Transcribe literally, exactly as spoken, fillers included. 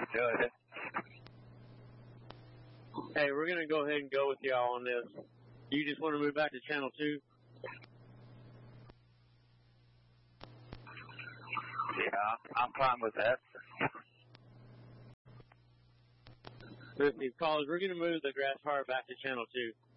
Good. Hey, we're going to go ahead and go with y'all on this. You just want to move back to channel two? Yeah, I'm fine with that. Listen, callers, we're going to move the grass fire back to channel two.